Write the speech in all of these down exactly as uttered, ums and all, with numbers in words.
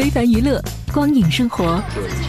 非凡娱乐，光影生活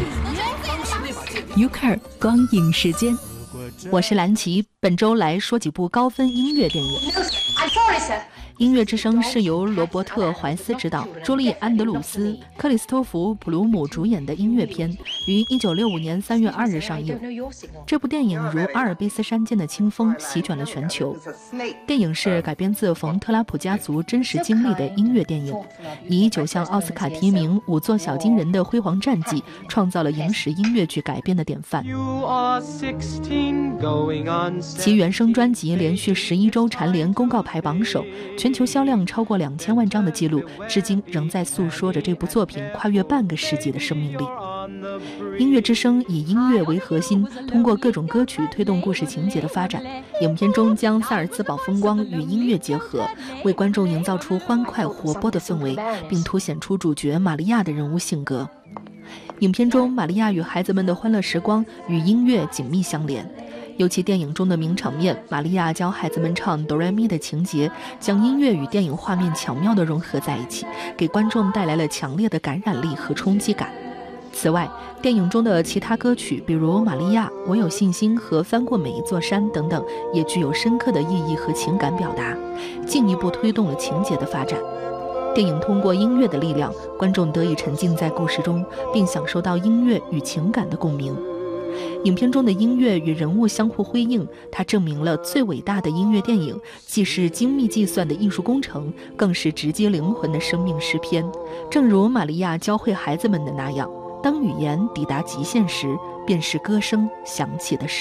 ，U Car 光影时间，我是蓝琪，本周来说几部高分音乐电影。音乐之声是由罗伯特·怀斯执导，朱莉·安德鲁斯、克里斯托弗·普鲁姆主演的音乐片，于一九六五年三月二日上映。这部电影如阿尔卑斯山间的清风，席卷了全球。电影是改编自冯特拉普家族真实经历的音乐电影，以九项奥斯卡提名、五座小金人的辉煌战绩，创造了影史音乐剧改编的典范。其原声专辑连续十一周蝉联公告牌榜首，全球销量超过两千万张的记录，至今仍在诉说着这部作品跨越半个世纪的生命力。音乐之声以音乐为核心，通过各种歌曲推动故事情节的发展。影片中将萨尔茨堡风光与音乐结合，为观众营造出欢快活泼的氛围，并凸显出主角玛利亚的人物性格。影片中，玛利亚与孩子们的欢乐时光与音乐紧密相连。尤其电影中的名场面，玛利亚教孩子们唱哆来咪的情节，将音乐与电影画面巧妙地融合在一起，给观众带来了强烈的感染力和冲击感。此外，电影中的其他歌曲，比如《玛利亚》、《我有信心》和《翻过每一座山》等等，也具有深刻的意义和情感表达，进一步推动了情节的发展。电影通过音乐的力量，观众得以沉浸在故事中，并享受到音乐与情感的共鸣。影片中的音乐与人物相互辉映，它证明了最伟大的音乐电影既是精密计算的艺术工程，更是直击灵魂的生命诗篇。正如玛利亚教会孩子们的那样，当语言抵达极限时，便是歌声响起的时